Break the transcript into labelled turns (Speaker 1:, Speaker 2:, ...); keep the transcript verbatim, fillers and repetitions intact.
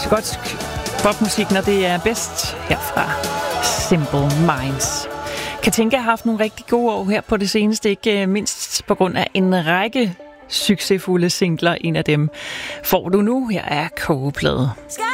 Speaker 1: skotsk popmusik, når det er bedst herfra. Simple Minds. Katinka har haft nogle rigtig gode år her på det seneste, ikke mindst på grund af en række succesfulde singler. En af dem får du nu. Her er Kogeplade.